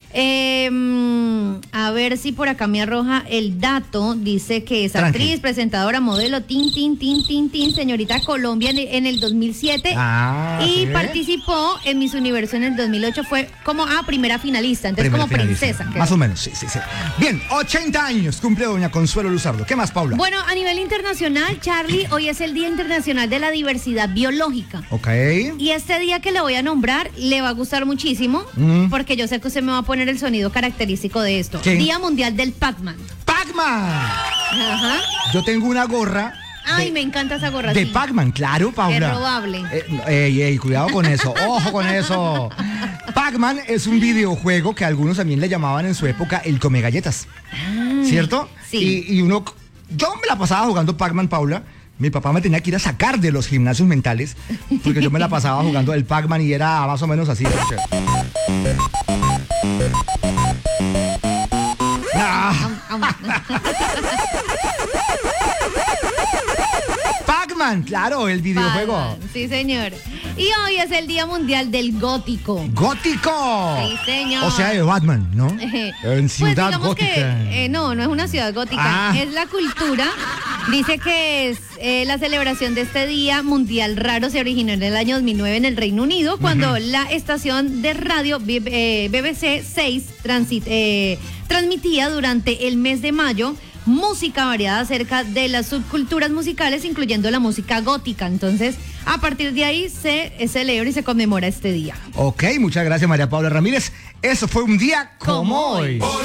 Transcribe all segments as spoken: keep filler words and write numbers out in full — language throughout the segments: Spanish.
Eh, a ver si por acá me arroja el dato. Dice que es Tranqui. actriz, presentadora, modelo, tin, tin, tin, tin, tin, señorita Colombia en el, en el dos mil siete. Ah, y ¿sí? participó en Miss Universo en el dos mil ocho. Fue como ah, primera finalista, entonces Primera como finalista. princesa. Más o menos, sí, sí, sí. Bien, ochenta años cumple doña Consuelo Luzardo. ¿Qué más, Paula? Bueno, a nivel internacional, Charlie, hoy es el Día Internacional de la Diversidad Biológica. Ok. Y este día que le voy a nombrar le va a gustar muchísimo, Mm. porque yo sé que usted me va a poner el sonido característico de esto. ¿Qué? Día Mundial del Pac-Man. ¡Pac-Man! Ajá. Yo tengo una gorra Ay, de, me encanta esa gorra. de sí. Pac-Man, claro, Paula. Es robable. Eh, ey, ey, cuidado con eso, ojo con eso. Pac-Man es un videojuego que algunos también le llamaban en su época el come galletas, ¿cierto? sí. Y, y uno, yo me la pasaba jugando Pac-Man, Paula. Mi papá me tenía que ir a sacar de los gimnasios mentales porque yo me la pasaba jugando el Pac-Man y era más o menos así. Ah. Pac-Man, claro, el videojuego. Pac-Man, sí, señor. Y hoy es el Día Mundial del Gótico. ¡Gótico! Sí, señor. O sea, de Batman, ¿no? Eh, En pues Ciudad digamos Gótica. que, eh, no, no es una ciudad gótica, Ah. es la cultura. Dice que es eh, la celebración de este Día Mundial Raro se originó en el año dos mil nueve en el Reino Unido, cuando uh-huh. la estación de radio B B C seis transit, eh, transmitía durante el mes de mayo música variada acerca de las subculturas musicales, incluyendo la música gótica. Entonces, a partir de ahí se celebra y se conmemora este día. Ok, muchas gracias, María Paula Ramírez. Eso fue un día como, como hoy. hoy.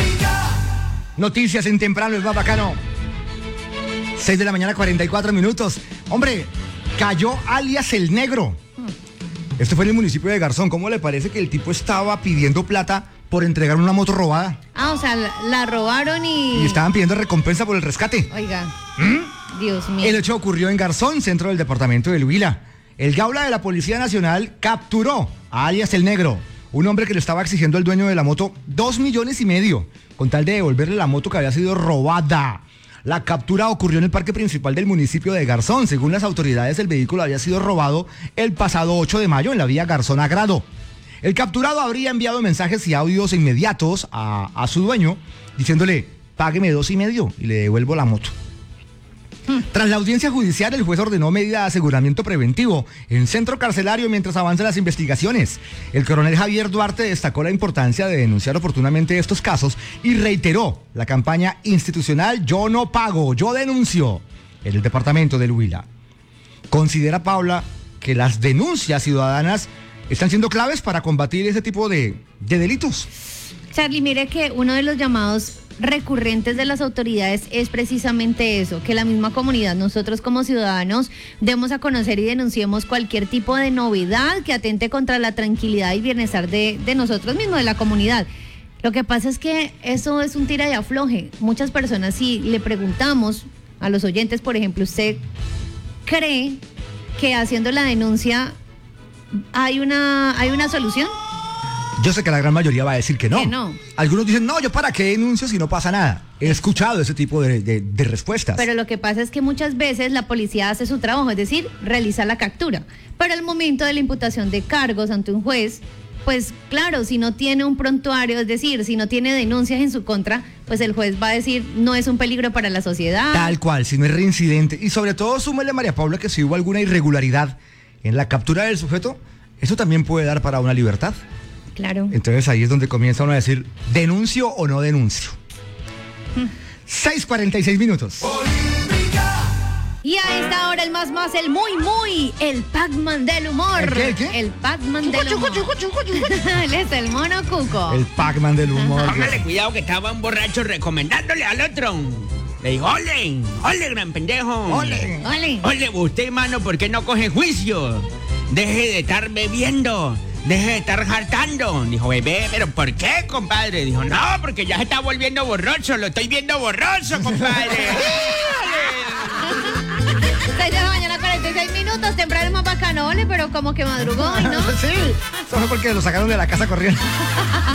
Noticias en temprano, es más bacano. seis de la mañana, cuarenta y cuatro minutos. Hombre, cayó alias el Negro. Esto fue en el municipio de Garzón. ¿Cómo le parece que el tipo estaba pidiendo plata por entregar una moto robada? Ah, o sea, la, la robaron y... Y estaban pidiendo recompensa por el rescate. Oiga, ¿Mm? Dios mío. El hecho ocurrió en Garzón, centro del departamento del Huila. El Gaula de la Policía Nacional capturó a alias el Negro, un hombre que le estaba exigiendo al dueño de la moto dos millones y medio, con tal de devolverle la moto que había sido robada. La captura ocurrió en el parque principal del municipio de Garzón. Según las autoridades, el vehículo había sido robado el pasado ocho de mayo en la vía Garzón a Grado. El capturado habría enviado mensajes y audios inmediatos a, a su dueño, diciéndole, págueme dos y medio y le devuelvo la moto. Hmm. Tras la audiencia judicial, el juez ordenó medida de aseguramiento preventivo en centro carcelario mientras avanzan las investigaciones. El coronel Javier Duarte destacó la importancia de denunciar oportunamente estos casos y reiteró la campaña institucional Yo no pago, yo denuncio en el departamento del Huila. ¿Considera, Paula, que las denuncias ciudadanas están siendo claves para combatir ese tipo de, de delitos? Charlie, mire que uno de los llamados recurrentes de las autoridades es precisamente eso, que la misma comunidad, nosotros como ciudadanos, demos a conocer y denunciemos cualquier tipo de novedad que atente contra la tranquilidad y bienestar de, de nosotros mismos, de la comunidad. Lo que pasa es que eso es un tira y afloje. Muchas personas, si le preguntamos a los oyentes, por ejemplo, ¿usted cree que haciendo la denuncia hay una, hay una solución? Yo sé que la gran mayoría va a decir que no. Que no. Algunos dicen, no, yo para qué denuncio si no pasa nada. He escuchado ese tipo de, de, de respuestas. Pero lo que pasa es que muchas veces la policía hace su trabajo, es decir, realiza la captura. Pero al momento de la imputación de cargos ante un juez, pues claro, si no tiene un prontuario, es decir, si no tiene denuncias en su contra, pues el juez va a decir, no es un peligro para la sociedad. Tal cual, si no es reincidente. Y sobre todo, súmele, María Paula, que si hubo alguna irregularidad en la captura del sujeto, eso también puede dar para una libertad. Claro. Entonces ahí es donde comienza uno a decir, ¿denuncio o no denuncio? Hmm. seis cuarenta y seis minutos. Y a esta hora el más más, el muy muy, el Pac-Man del humor. ¿El qué? ¿El qué? El Pac-Man del humor. Él es el mono Cuco. El Pac-Man del humor. Póngale cuidado que estaba un borracho recomendándole al otro. Le dijo, ole, ole, gran pendejo. Ole. Ole. Ole, usted, mano, ¿por qué no coge juicio? Deje de estar bebiendo. Deje de estar jartando. Dijo, bebé, ¿pero por qué, compadre? Dijo, no, porque ya se está volviendo borroso. Lo estoy viendo borroso, compadre. seis de la mañana, cuarenta y seis minutos. Temprano es más bacano, ole, pero como que madrugó, ¿no? Sí, eso fue porque lo sacaron de la casa corriendo.